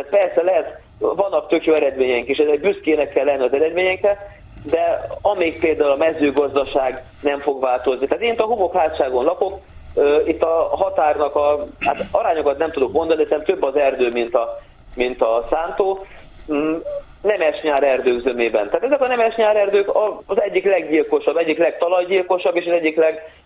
Tehát persze lehet, vannak tök jó eredményeink is, ezek büszkének kell lenni az eredményeinkre, de amíg például a mezőgazdaság nem fog változni. Tehát én itt a homokhátságon lakok, itt a határnak hát arányokat nem tudok mondani, de több az erdő, mint a szántó, nemes-nyár erdők zömében. Tehát ezek a nemes-nyár erdők az egyik leggyilkosabb, egyik legtalajgyilkosabb, és az egyik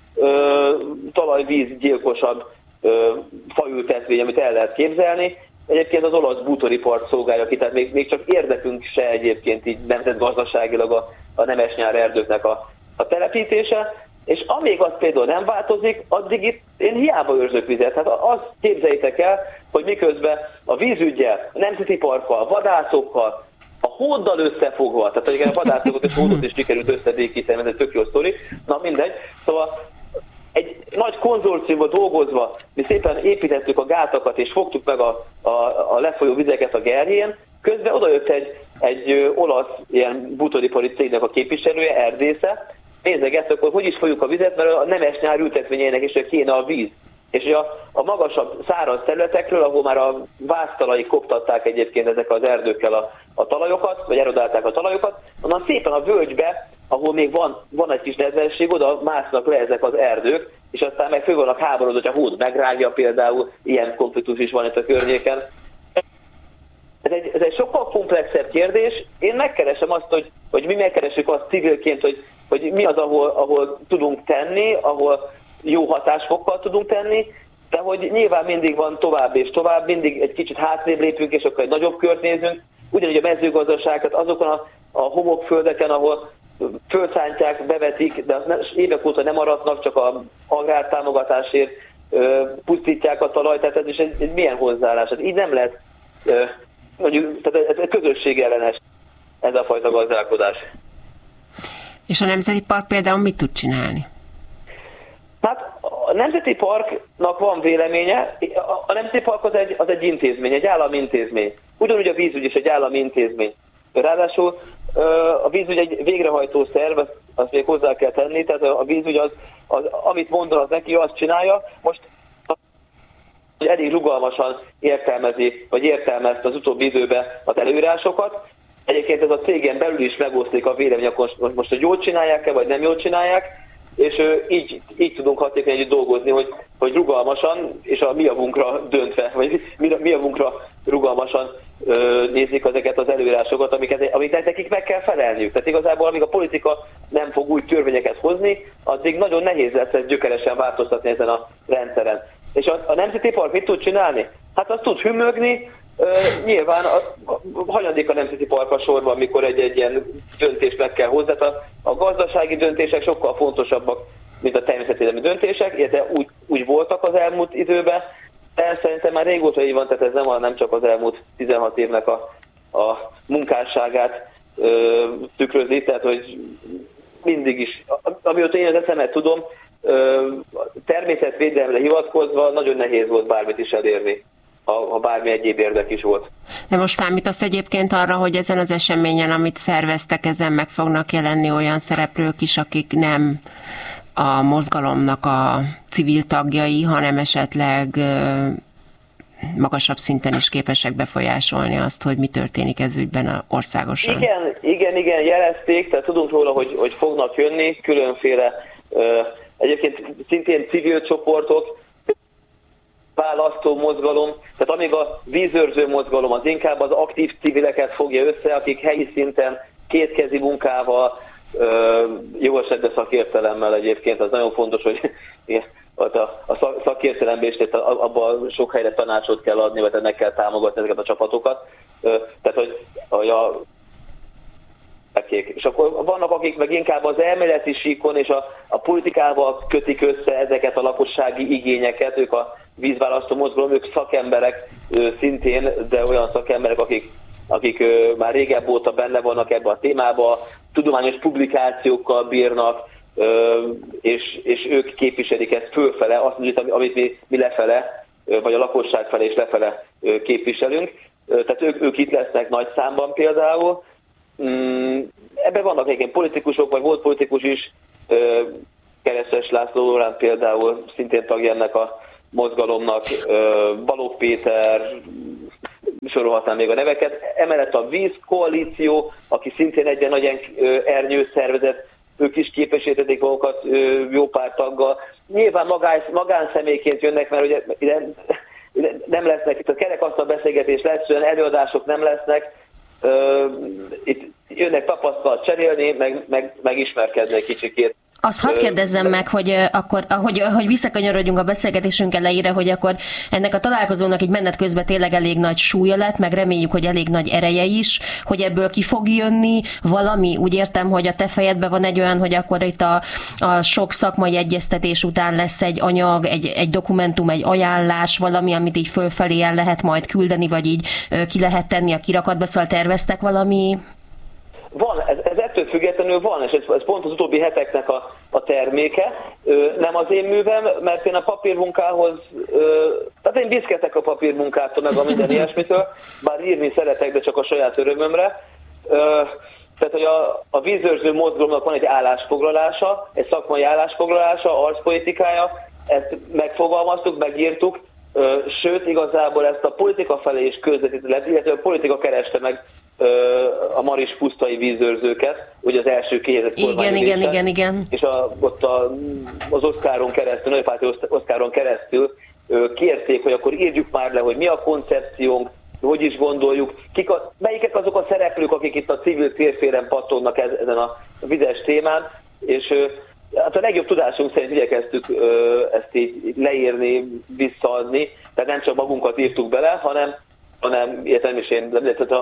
legtalajvízgyilkosabb faültetvény, amit el lehet képzelni. Egyébként az olasz bútoripart szolgálja ki, tehát még csak érdekünk se egyébként így nemzetgazdaságilag a nemes-nyár erdőknek a telepítése, és amíg az például nem változik, addig itt én hiába őrzök vizet. Hát azt képzeljétek el, hogy miközben a vízüggyel, a nemzeti parkkal, a vadászokkal, a hóddal összefogva, tehát igen, a vadászokat és hódot is sikerült összedékíteni, ez egy tök jó sztori, na mindegy. Szóval egy nagy konzorciumban dolgozva mi szépen építettük a gátakat és fogtuk meg a lefolyó vizeket a Gerjén, közben odajött egy olasz ilyen bútoripari cégnek a képviselője, erdésze, nézegettük, hogy is folyjuk a vizet, mert a nemes-nyár ültetvényeinek is kéne a víz. És a magasabb száraz területekről, ahol már a vásztalai koptatták egyébként ezek az erdőkkel a talajokat, vagy erodálták a talajokat, onnan szépen a völgybe, ahol még van egy kis nedvesség, oda másznak le ezek az erdők, és aztán meg fő vannak háborodva, hogy a hód megrágja például, ilyen konfliktus is van itt a környéken. Ez egy sokkal komplexebb kérdés. Én megkeresem azt, hogy mi megkeresünk azt civilként, hogy mi az, ahol tudunk tenni, ahol jó hatásfokkal tudunk tenni, de hogy nyilván mindig van tovább és tovább, mindig egy kicsit hátrébb lépünk, és akkor egy nagyobb kört nézünk. Ugyanígy a mezőgazdaság, tehát azokon a homokföldeken, ahol fölszántják, bevetik, de az évek óta nem aratnak, csak az agrártámogatásért pusztítják a talajt, tehát ez is egy milyen hozzáállás. Tehát így nem lehet, tehát ez közösségellenes ez a fajta gazdálkodás. És a Nemzeti Park például mit tud csinálni? Hát a Nemzeti Parknak van véleménye, a Nemzeti Park az egy intézmény, egy állami intézmény. Ugyanúgy a vízügy is egy állami intézmény. Ráadásul a vízügy egy végrehajtó szerv, azt még hozzá kell tenni, tehát a vízügy az amit mondanak neki, azt csinálja. Most elég rugalmasan értelmezi, vagy értelmezte az utóbbi időben az előírásokat. Egyébként ez a cégen belül is megoszlik a vélemény, akkor most hogy jól csinálják-e, vagy nem jól csinálják, és így tudunk hatékonyan együtt dolgozni, hogy rugalmasan, és a mi javunkra döntve, vagy mi javunkra rugalmasan nézik ezeket az előírásokat, amiket nekik meg kell felelniük. Tehát igazából, amíg a politika nem fog új törvényeket hozni, addig nagyon nehéz lesz ezt gyökeresen változtatni ezen a rendszeren. És a Nemzeti Park mit tud csinálni? Hát azt tud hümmögni, nyilván hanyadik a Nemzeti Park a sorban, amikor egy ilyen döntést meg kell hozni. A gazdasági döntések sokkal fontosabbak, mint a természetvédelmi döntések, illetve úgy voltak az elmúlt időben, de szerintem már régóta így van, tehát ez nem csak az elmúlt 16 évnek a munkásságát tükrözi, tehát hogy mindig is, amióta én az eszemet tudom, természetvédelemre hivatkozva nagyon nehéz volt bármit is elérni, ha bármi egyéb érdek is volt. De most számítasz egyébként arra, hogy ezen az eseményen, amit szerveztek, ezen meg fognak jelenni olyan szereplők is, akik nem a mozgalomnak a civil tagjai, hanem esetleg magasabb szinten is képesek befolyásolni azt, hogy mi történik ez ügyben országosan? Igen, jelezték, tehát tudunk róla, hogy fognak jönni különféle egyébként szintén civil csoportok, választó mozgalom, tehát amíg a vízőrző mozgalom az inkább az aktív civileket fogja össze, akik helyi szinten kétkezi munkával, jó esetben szakértelemmel egyébként, az nagyon fontos, hogy a szakértelemben is, abban sok helyre tanácsot kell adni, vagy meg kell támogatni ezeket a csapatokat. Tehát, hogy és akkor vannak, akik meg inkább az elméleti síkon és a politikával kötik össze ezeket a lakossági igényeket, ők a vízválasztó mozgalom, ők szakemberek szintén, de olyan szakemberek, akik már régebb óta benne vannak ebben a témában, tudományos publikációkkal bírnak, és ők képviselik ezt fölfele, azt mondjuk, amit mi lefele, vagy a lakosság felé és lefele képviselünk. Tehát ők itt lesznek nagy számban például. Ebben vannak egyébként politikusok, vagy volt politikus is, Kereses László Lórán például szintén tagja ennek a mozgalomnak, Balogh Péter, sorolhatnám még a neveket. Emellett a Vízkoalíció, aki szintén egy nagy ernyőszervezet, ők is képesítették magukat jó pár taggal. Nyilván magánszemélyként jönnek, mert ugye nem lesznek, itt a kerekasztal beszélgetés lesz, olyan előadások nem lesznek, itt jönnek tapasztalat cserélni, meg ismerkedni egy kicsikét. Azt hadd kérdezzem meg, hogy akkor, hogy visszakanyarodjunk a beszélgetésünk elejére, hogy akkor ennek a találkozónak így menet közben tényleg elég nagy súlya lett, meg reméljük, hogy elég nagy ereje is, hogy ebből ki fog jönni valami. Úgy értem, hogy a te fejedben van egy olyan, hogy akkor itt a sok szakmai egyeztetés után lesz egy anyag, egy dokumentum, egy ajánlás, valami, amit így fölfelé el lehet majd küldeni, vagy így ki lehet tenni a kirakatba, szóval terveztek valami? Van, ez ettől függetlenül van, és ez pont az utóbbi heteknek a terméke. Nem az én művem, mert én a papírmunkához, tehát én biszketek a papírmunkától, meg a minden ilyesmitől, bár írni szeretek, de csak a saját örömömre. Tehát, hogy a vízőrző mozgalomnak van egy állásfoglalása, egy szakmai állásfoglalása, arcpolitikája, ezt megfogalmaztuk, megírtuk, sőt, igazából ezt a politika felé is közvetített lett, illetve a politika kereste meg a maris pusztai vízőrzőket, ugye az első kijelzett kormányülésen. Igen. És ott az Oszkáron keresztül, Nagypárti Oszkáron keresztül kérték, hogy akkor írjuk már le, hogy mi a koncepciónk, hogy is gondoljuk, melyikek azok a szereplők, akik itt a civil térféren pattognak ezen a vizes témán, és hát a legjobb tudásunk szerint igyekeztük ezt így leírni, visszaadni, tehát nem csak magunkat írtuk bele, hanem értem is én,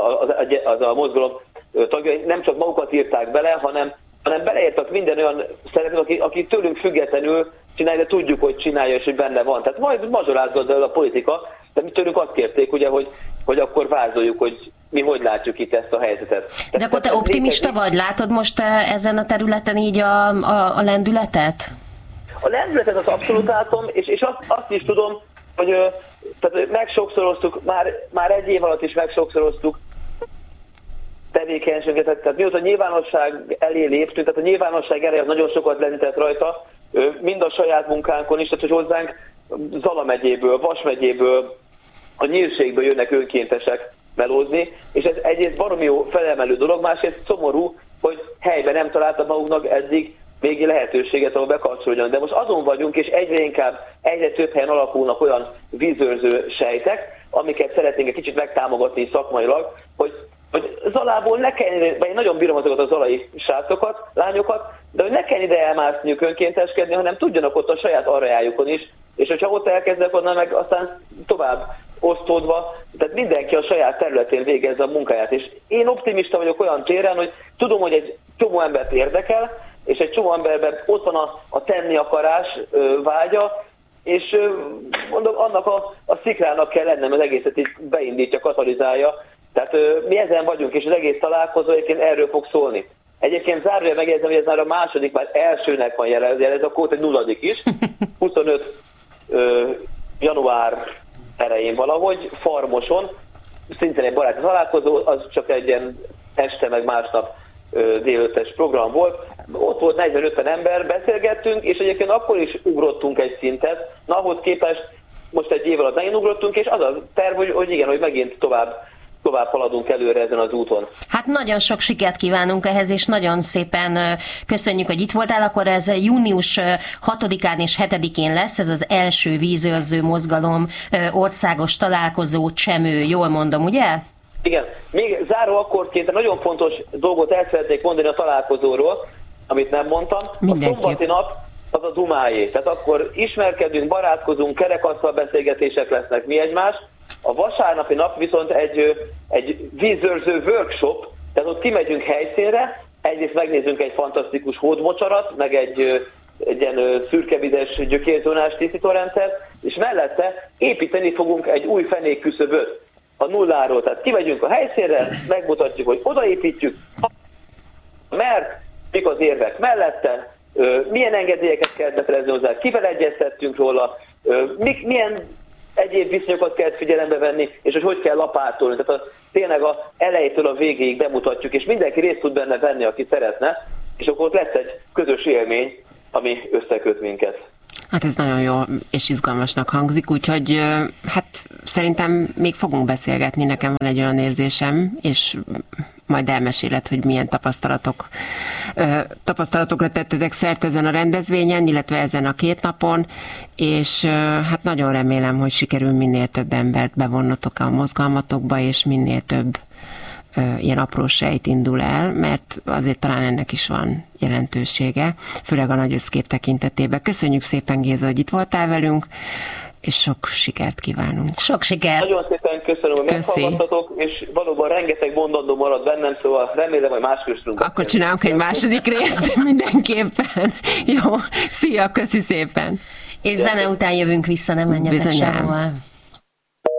az a mozgalom tagjai nem csak magukat írták bele, hanem beleírtak minden olyan szereplőt, aki tőlünk függetlenül csinálja, de tudjuk, hogy csinálja, és hogy benne van. Tehát majd mazsolázgat el a politika, de mi tőlünk azt kérték, ugye, hogy akkor vázoljuk, hogy mi hogy látjuk itt ezt a helyzetet. De akkor te optimista vagy? Látod most ezen a területen így a lendületet? A lendületet az abszolút látom, és azt is tudom, hogy tehát megsokszoroztuk, már egy év alatt is megsokszoroztuk tevékenységet, tehát mióta a nyilvánosság elé léptünk, tehát a nyilvánosság ereje az nagyon sokat lendített rajta, mind a saját munkánkon is, tehát hogy hozzánk Zala megyéből, Vas megyéből, a Nyírségből jönnek önkéntesek melózni, és ez egyrészt baromi jó felemelő dolog, másrészt szomorú, hogy helyben nem találtak maguknak eddig még lehetőséget, ahol bekapcsolódjanak. De most azon vagyunk, és egyre több helyen alakulnak olyan vízőrző sejtek, amiket szeretnénk egy kicsit megtámogatni szakmailag, hogy Zalából ne kelljen, mert én nagyon bírom azokat a zalai srácokat, lányokat, de hogy ne kelljen ide elmászni önkénteskedni, hanem tudjanak ott a saját areájukon is, és hogyha ott elkezdek, onnan meg aztán tovább osztódva, tehát mindenki a saját területén végezze a munkáját. És én optimista vagyok olyan téren, hogy tudom, hogy egy csomó embert érdekel, és egy csomó emberben ott van a tenni akarás vágya, és mondom, annak a szikrának kell lennem, az egészet így beindítja, katalizálja. Tehát mi ezen vagyunk, és az egész találkozó egyébként erről fog szólni. Egyébként zárójel megjegyzem, hogy ez már a második, már elsőnek van jelez, akkor egy nulladik is. 25 január elején valahogy, Farmoson, szintén egy baráti találkozó, az csak egy ilyen este, meg másnap délelőttes program volt. Ott volt 40-50 ember, beszélgettünk, és egyébként akkor is ugrottunk egy szintet. Na, ahhoz képest most egy év alatt megint ugrottunk, és az a terv, hogy igen, hogy megint tovább haladunk előre ezen az úton. Hát nagyon sok sikert kívánunk ehhez, és nagyon szépen köszönjük, hogy itt voltál. Akkor ez június 6-án és 7-én lesz, ez az első vízőrző mozgalom országos találkozó Csemő. Jól mondom, ugye? Igen. Még záró akkordként nagyon fontos dolgot el szeretnék mondani a találkozóról, amit nem mondtam. Mindenképp. A szombati nap az a Dumájé. Tehát akkor ismerkedünk, barátkozunk, kerekasztal beszélgetések lesznek mi egymás. A vasárnapi nap viszont egy vízőrző workshop, tehát ott kimegyünk helyszínre, egyrészt megnézzünk egy fantasztikus hódmocsarat, meg egy ilyen szürkevides gyökérzónás tisztítórendszer, és mellette építeni fogunk egy új fenékküszöböt a nulláról. Tehát kimegyünk a helyszínre, megmutatjuk, hogy odaépítjük, mert mik az érvek mellette, milyen engedélyeket kell beszerezni hozzá, kivel egyeztettünk róla, milyen egyéb viszonyokat kell figyelembe venni, és hogy kell lapátolni. Tehát tényleg az elejétől a végéig bemutatjuk, és mindenki részt tud benne venni, aki szeretne, és akkor ott lesz egy közös élmény, ami összeköt minket. Hát ez nagyon jó és izgalmasnak hangzik, úgyhogy hát szerintem még fogunk beszélgetni, nekem van egy olyan érzésem, és majd elmeséled, hogy milyen tapasztalatokra tettetek szert ezen a rendezvényen, illetve ezen a 2 napon, és hát nagyon remélem, hogy sikerül minél több embert bevonnotok a mozgalmatokba, és minél több ilyen apró sejt indul el, mert azért talán ennek is van jelentősége, főleg a nagy összkép tekintetében. Köszönjük szépen, Géza, hogy itt voltál velünk, és sok sikert kívánunk. Sok sikert! Nagyon szépen köszönöm, hogy meghallgattatok, és valóban rengeteg mondandó marad bennem, szóval remélem, hogy máskor is tudunk. Akkor csinálunk egy második részt mindenképpen. Jó, szia, köszi szépen! És zene után jövünk vissza, nem menjetek sehova.